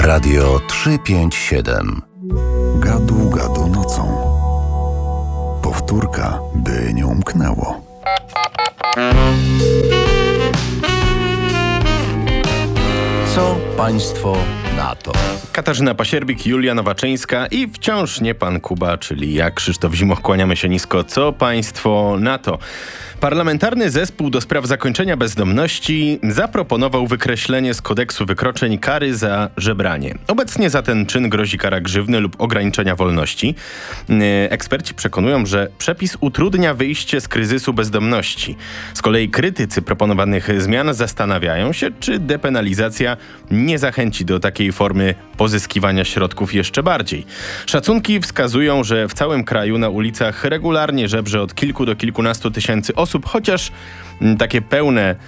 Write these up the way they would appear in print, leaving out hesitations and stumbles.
Radio 357. Gadu gadu nocą. Powtórka, by nie umknęło. Co państwo na to? Katarzyna Pasierbik, Julia Nowaczyńska i wciąż nie pan Kuba, czyli ja, Krzysztof Zimoch, kłaniamy się nisko. Co państwo na to? Parlamentarny Zespół do spraw zakończenia bezdomności zaproponował wykreślenie z kodeksu wykroczeń kary za żebranie. Obecnie za ten czyn grozi kara grzywny lub ograniczenia wolności. Eksperci przekonują, że przepis utrudnia wyjście z kryzysu bezdomności. Z kolei krytycy proponowanych zmian zastanawiają się, czy depenalizacja nie zachęci do takiej formy pozyskiwania środków jeszcze bardziej. Szacunki wskazują, że w całym kraju na ulicach regularnie żebrze od kilku do kilkunastu tysięcy osób, chociaż takie pełne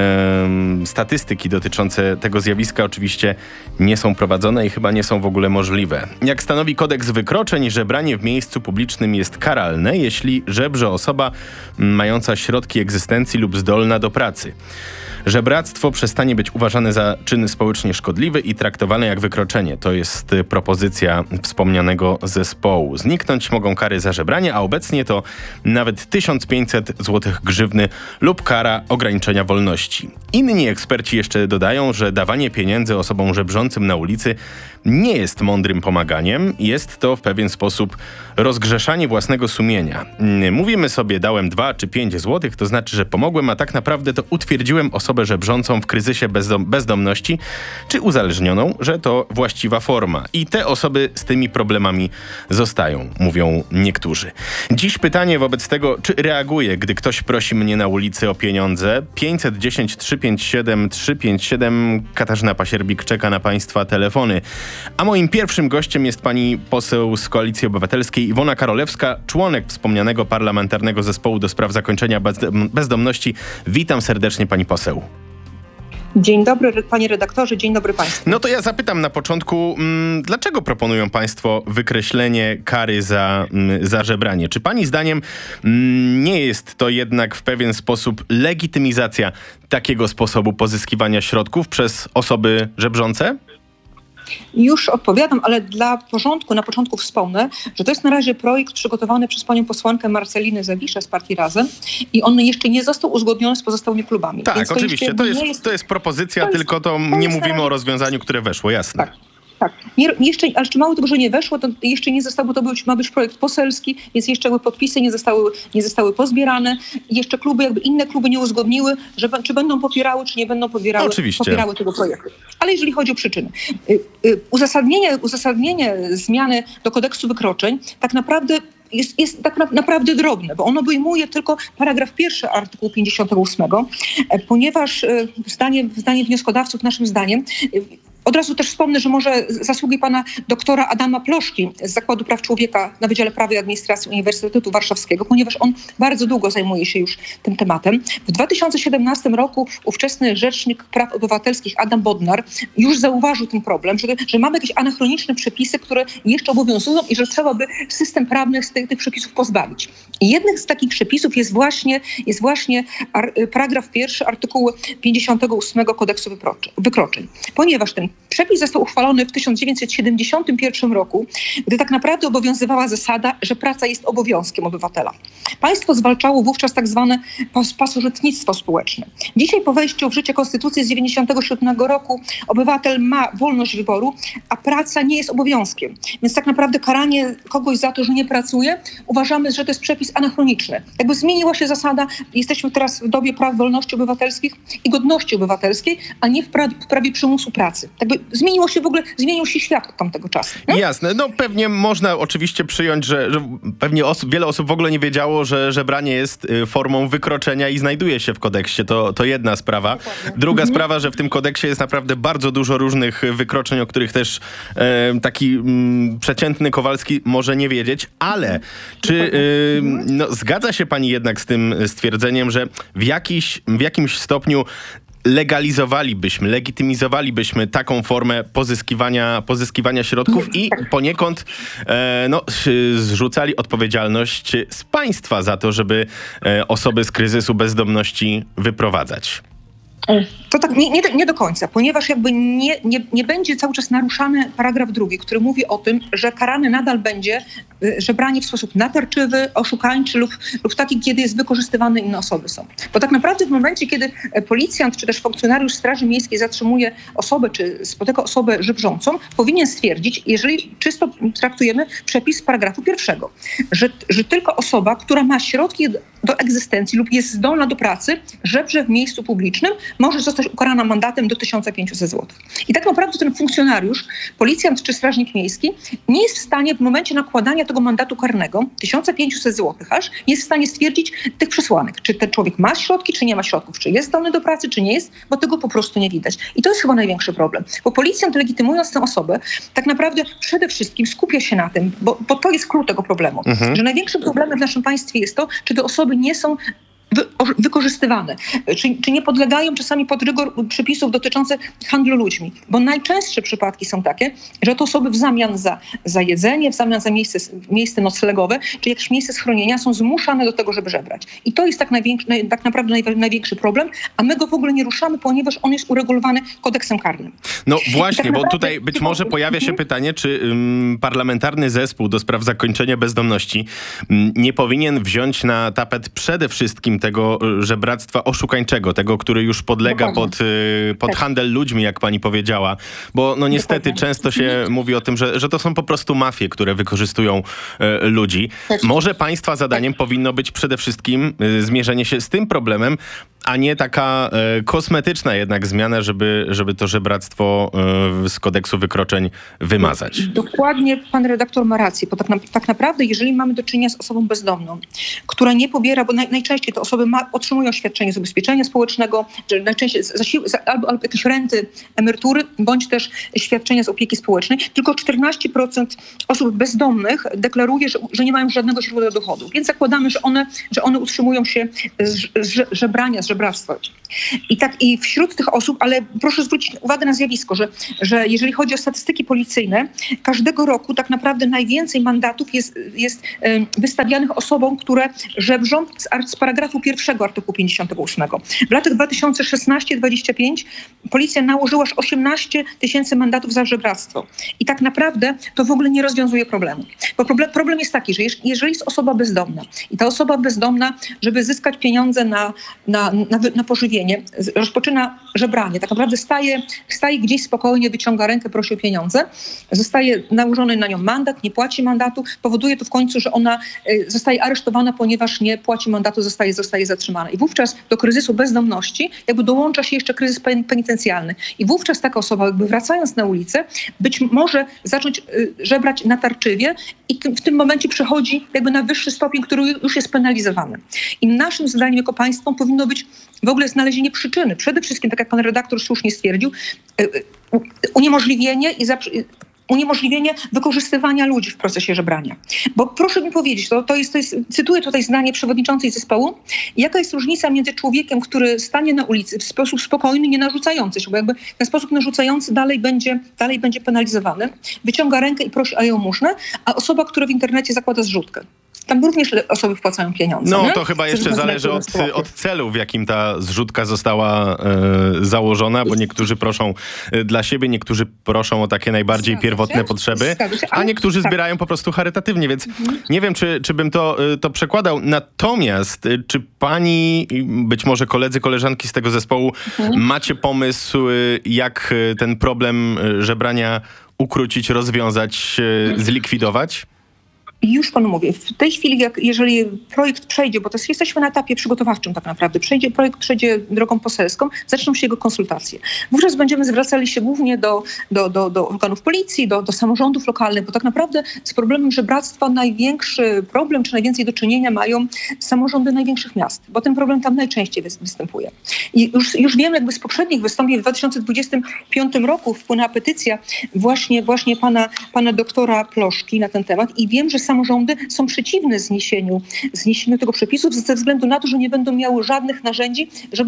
statystyki dotyczące tego zjawiska oczywiście nie są prowadzone i chyba nie są w ogóle możliwe. Jak stanowi kodeks wykroczeń, żebranie w miejscu publicznym jest karalne, jeśli żebrze osoba mająca środki egzystencji lub zdolna do pracy. Żebractwo przestanie być uważane za czyn społecznie szkodliwy i traktowane jak wykroczenie. To jest propozycja wspomnianego zespołu. Zniknąć mogą kary za żebranie, a obecnie to nawet 1500 zł grzywny lub kara ograniczenia wolności. Inni eksperci jeszcze dodają, że dawanie pieniędzy osobom żebrzącym na ulicy nie jest mądrym pomaganiem. Jest to w pewien sposób rozgrzeszanie własnego sumienia. Mówimy sobie, dałem 2 czy 5 zł, to znaczy, że pomogłem, a tak naprawdę to utwierdziłem osobę żebrzącą w kryzysie bezdomności czy uzależnioną, że to właściwa forma. I te osoby z tymi problemami zostają, mówią niektórzy. Dziś pytanie wobec tego, czy reaguję, gdy ktoś prosi mnie na ulicy o pieniądze. 510 357 357. Katarzyna Pasierbik czeka na państwa telefony. A moim pierwszym gościem jest pani poseł z Koalicji Obywatelskiej Iwona Karolewska, członek wspomnianego Parlamentarnego Zespołu do spraw zakończenia bezdomności. Witam serdecznie pani poseł. Dzień dobry panie redaktorze, dzień dobry państwu. No to ja zapytam na początku, dlaczego proponują państwo wykreślenie kary za żebranie? Czy pani zdaniem nie jest to jednak w pewien sposób legitymizacja takiego sposobu pozyskiwania środków przez osoby żebrzące? Już odpowiadam, ale dla porządku, na początku wspomnę, że to jest na razie projekt przygotowany przez panią posłankę Marcelinę Zawiszę z partii Razem i on jeszcze nie został uzgodniony z pozostałymi klubami. Tak, więc oczywiście, to jest propozycja, tylko to nie mówimy o rozwiązaniu, które weszło, jasne. Tak. Tak. Jeszcze mało tego, że nie weszło, to jeszcze nie zostało, bo to ma być projekt poselski, więc jeszcze podpisy nie zostały pozbierane. Jeszcze inne kluby nie uzgodniły, czy będą popierały, czy nie będą popierały tego projektu. Ale jeżeli chodzi o przyczyny. Uzasadnienie zmiany do kodeksu wykroczeń tak naprawdę jest tak naprawdę drobne, bo on obejmuje tylko paragraf 1 artykułu 58, ponieważ zdaniem wnioskodawców, naszym zdaniem, od razu też wspomnę, że może zasługi pana doktora Adama Ploszki z Zakładu Praw Człowieka na Wydziale Prawa i Administracji Uniwersytetu Warszawskiego, ponieważ on bardzo długo zajmuje się już tym tematem. W 2017 roku ówczesny Rzecznik Praw Obywatelskich Adam Bodnar już zauważył ten problem, że mamy jakieś anachroniczne przepisy, które jeszcze obowiązują i że trzeba by system prawny z tych przepisów pozbawić. I jednym z takich przepisów jest właśnie paragraf 1 artykułu 58 kodeksu wykroczeń. Ponieważ ten przepis został uchwalony w 1971 roku, gdy tak naprawdę obowiązywała zasada, że praca jest obowiązkiem obywatela. Państwo zwalczało wówczas tak zwane pasożytnictwo społeczne. Dzisiaj po wejściu w życie Konstytucji z 1997 roku obywatel ma wolność wyboru, a praca nie jest obowiązkiem. Więc tak naprawdę karanie kogoś za to, że nie pracuje, uważamy, że to jest przepis anachroniczny. Jakby zmieniła się zasada, jesteśmy teraz w dobie praw wolności obywatelskich i godności obywatelskiej, a nie w prawie przymusu pracy. Zmienił się świat od tamtego czasu. Nie? Jasne. No pewnie można oczywiście przyjąć, że pewnie wiele osób w ogóle nie wiedziało, że żebranie jest formą wykroczenia i znajduje się w kodeksie. To jedna sprawa. Druga sprawa, że w tym kodeksie jest naprawdę bardzo dużo różnych wykroczeń, o których też taki przeciętny Kowalski może nie wiedzieć, ale czy zgadza się pani jednak z tym stwierdzeniem, że w jakimś stopniu legitymizowalibyśmy taką formę pozyskiwania środków i poniekąd zrzucali odpowiedzialność z państwa za to, żeby osoby z kryzysu bezdomności wyprowadzać? To tak nie do końca, ponieważ jakby nie będzie cały czas naruszany paragraf 2, który mówi o tym, że karane nadal będzie żebranie w sposób natarczywy, oszukańczy lub taki, kiedy jest wykorzystywane inne osoby są. Bo tak naprawdę w momencie, kiedy policjant czy też funkcjonariusz Straży Miejskiej zatrzymuje osobę czy spotyka osobę żebrzącą, powinien stwierdzić, jeżeli czysto traktujemy przepis paragrafu 1, że tylko osoba, która ma środki do egzystencji lub jest zdolna do pracy, żebrze w miejscu publicznym, może zostać ukarana mandatem do 1500 zł. I tak naprawdę ten funkcjonariusz, policjant czy strażnik miejski nie jest w stanie w momencie nakładania tego mandatu karnego, 1500 zł aż, nie jest w stanie stwierdzić tych przesłanek. Czy ten człowiek ma środki, czy nie ma środków, czy jest zdolny do pracy, czy nie jest, bo tego po prostu nie widać. I to jest chyba największy problem. Bo policjant, legitymując tę osobę, tak naprawdę przede wszystkim skupia się na tym, bo to jest klucz tego problemu, że największym problemem w naszym państwie jest to, czy te osoby nie są wykorzystywane, czy nie podlegają czasami pod rygor przepisów dotyczących handlu ludźmi. Bo najczęstsze przypadki są takie, że to osoby w zamian za jedzenie, w zamian za miejsce noclegowe, czy jakieś miejsce schronienia są zmuszane do tego, żeby żebrać. I to jest tak naprawdę największy problem, a my go w ogóle nie ruszamy, ponieważ on jest uregulowany kodeksem karnym. No właśnie, bo tutaj być może pojawia się pytanie, czy parlamentarny zespół do spraw zakończenia bezdomności nie powinien wziąć na tapet przede wszystkim tego żebractwa oszukańczego, tego, który już podlega pod handel ludźmi, jak pani powiedziała. Bo no niestety często się mówi o tym, że to są po prostu mafie, które wykorzystują ludzi. Może państwa zadaniem powinno być przede wszystkim zmierzenie się z tym problemem, a nie taka kosmetyczna jednak zmiana, żeby to żebractwo z kodeksu wykroczeń wymazać. Dokładnie pan redaktor ma rację, bo tak naprawdę jeżeli mamy do czynienia z osobą bezdomną, która nie pobiera, bo najczęściej te osoby otrzymują świadczenie z ubezpieczenia społecznego, najczęściej albo jakieś renty, emerytury, bądź też świadczenia z opieki społecznej, tylko 14% osób bezdomnych deklaruje, że nie mają żadnego źródła dochodu. Więc zakładamy, że one utrzymują się z żebrania, z żebractwa. I wśród tych osób, ale proszę zwrócić uwagę na zjawisko, że jeżeli chodzi o statystyki policyjne, każdego roku tak naprawdę najwięcej mandatów jest wystawianych osobom, które żebrzą z paragrafu 1 artykułu 58. W latach 2016-2025 policja nałożyła aż 18 000 mandatów za żebractwo. I tak naprawdę to w ogóle nie rozwiązuje problemu. Bo problem jest taki, że jeżeli jest osoba bezdomna i ta osoba bezdomna, żeby zyskać pieniądze na pożywienie, rozpoczyna żebranie, tak naprawdę staje gdzieś spokojnie, wyciąga rękę, prosi o pieniądze, zostaje nałożony na nią mandat, nie płaci mandatu, powoduje to w końcu, że ona zostaje aresztowana, ponieważ nie płaci mandatu, zostaje zatrzymana. I wówczas do kryzysu bezdomności jakby dołącza się jeszcze kryzys penitencjalny. I wówczas taka osoba jakby wracając na ulicę być może zacząć żebrać natarczywie i w tym momencie przechodzi jakby na wyższy stopień, który już jest penalizowany. I naszym zadaniem jako państwo powinno być w ogóle znalezienie przyczyny. Przede wszystkim, tak jak pan redaktor słusznie stwierdził, uniemożliwienie wykorzystywania ludzi w procesie żebrania. Bo proszę mi powiedzieć, cytuję tutaj zdanie przewodniczącej zespołu, jaka jest różnica między człowiekiem, który stanie na ulicy w sposób spokojny, nie narzucający się, bo jakby ten sposób narzucający dalej będzie penalizowany, wyciąga rękę i prosi o jałmużnę, a osoba, która w internecie zakłada zrzutkę. Tam również osoby wpłacają pieniądze. No to chyba jeszcze zależy od celu, w jakim ta zrzutka została założona, bo niektórzy proszą dla siebie, niektórzy proszą o takie najbardziej pierwotne potrzeby, a niektórzy zbierają po prostu charytatywnie, więc nie wiem, czy bym to przekładał. Natomiast czy pani, być może koledzy, koleżanki z tego zespołu, macie pomysł, jak ten problem żebrania ukrócić, rozwiązać, zlikwidować? Już panu mówię, w tej chwili, jeżeli projekt przejdzie, bo jesteśmy na etapie przygotowawczym tak naprawdę, projekt przejdzie drogą poselską, zaczną się jego konsultacje. Wówczas będziemy zwracali się głównie do organów policji, do samorządów lokalnych, bo tak naprawdę z problemem żebractwa największy problem, czy najwięcej do czynienia mają samorządy największych miast, bo ten problem tam najczęściej występuje. I już wiem jakby z poprzednich wystąpień w 2025 roku wpłynęła petycja właśnie pana doktora Ploszki na ten temat i wiem, że samorządy są przeciwne zniesieniu tego przepisu ze względu na to, że nie będą miały żadnych narzędzi,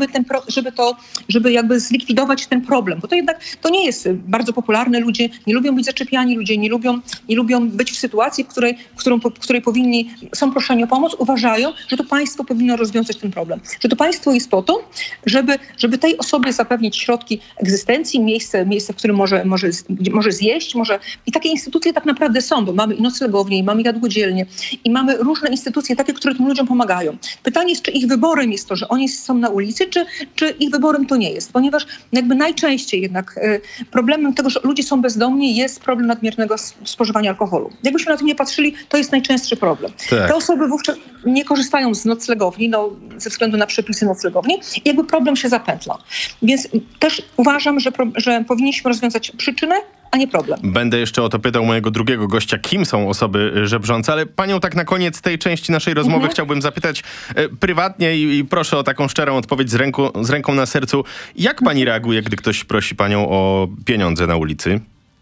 żeby jakby zlikwidować ten problem. Bo to jednak to nie jest bardzo popularne. Ludzie nie lubią być zaczepiani, ludzie nie lubią być w sytuacji, w której są proszeni o pomoc, uważają, że to państwo powinno rozwiązać ten problem. Że to państwo jest po to, żeby tej osobie zapewnić środki egzystencji, miejsce, w którym może zjeść, i takie instytucje tak naprawdę są, bo mamy i noclegownie, i mamy jadłodzielnie, i mamy różne instytucje takie, które tym ludziom pomagają. Pytanie jest, czy ich wyborem jest to, że oni są na ulicy, czy ich wyborem to nie jest. Ponieważ jakby najczęściej jednak problemem tego, że ludzie są bezdomni, jest problem nadmiernego spożywania alkoholu. Jakbyśmy na to nie patrzyli, to jest najczęstszy problem. Tak. Te osoby wówczas nie korzystają z noclegowni, ze względu na przepisy noclegowni, i jakby problem się zapętla. Więc też uważam, że powinniśmy rozwiązać przyczynę, a nie problem. Będę jeszcze o to pytał mojego drugiego gościa, kim są osoby żebrzące, ale panią tak na koniec tej części naszej rozmowy chciałbym zapytać prywatnie i proszę o taką szczerą odpowiedź z ręką na sercu. Jak pani reaguje, gdy ktoś prosi panią o pieniądze na ulicy?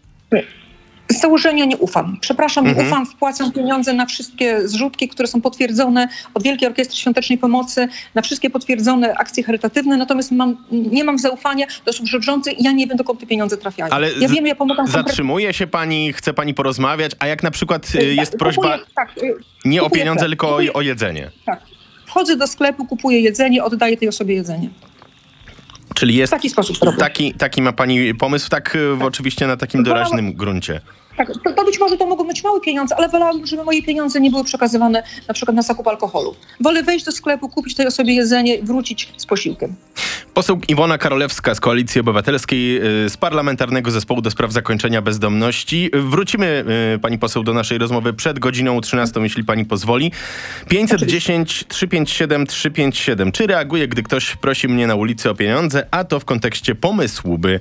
Z założenia nie ufam. Przepraszam, nie ufam. Wpłacam pieniądze na wszystkie zrzutki, które są potwierdzone od Wielkiej Orkiestry Świątecznej Pomocy, na wszystkie potwierdzone akcje charytatywne, natomiast nie mam zaufania do osób żebrzących i ja nie wiem, dokąd te pieniądze trafiają. Ale ja wiem, ja pomagam zatrzymuje się pani, chce pani porozmawiać, a jak na przykład jest prośba nie o pieniądze, tylko o jedzenie? Tak. Wchodzę do sklepu, kupuję jedzenie, oddaję tej osobie jedzenie. Czyli jest w taki sposób to robię. Taki ma pani pomysł, oczywiście na takim doraźnym gruncie. Tak, to być może to mogą być małe pieniądze, ale wolałabym, żeby moje pieniądze nie były przekazywane na przykład na zakup alkoholu. Wolę wejść do sklepu, kupić tej osobie jedzenie i wrócić z posiłkiem. Poseł Iwona Karolewska z Koalicji Obywatelskiej, z Parlamentarnego Zespołu do Spraw Zakończenia Bezdomności. Wrócimy, pani poseł, do naszej rozmowy przed godziną 13, jeśli pani pozwoli. 510 357 357. Czy reaguję, gdy ktoś prosi mnie na ulicy o pieniądze, a to w kontekście pomysłu, by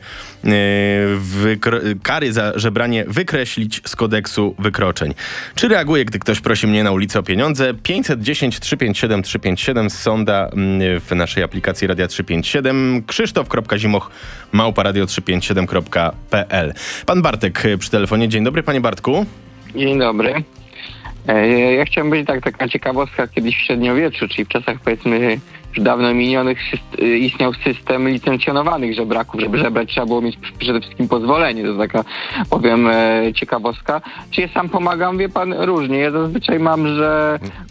kary za żebranie wykreślić z kodeksu wykroczeń. Czy reaguję, gdy ktoś prosi mnie na ulicy o pieniądze? 510 357 357 z sonda w naszej aplikacji Radia 357. Krzysztof.zimoch@radio357.pl. Pan Bartek przy telefonie. Dzień dobry, panie Bartku. Dzień dobry. Ja chciałem być taka ciekawostka. Kiedyś w średniowieczu, czyli w czasach powiedzmy już dawno minionych, istniał system licencjonowanych żebraków. Żeby żebrać, trzeba było mieć przede wszystkim pozwolenie. To jest taka, powiem, ciekawostka. Czy ja sam pomagam? Wie pan, różnie. Ja zazwyczaj mam, że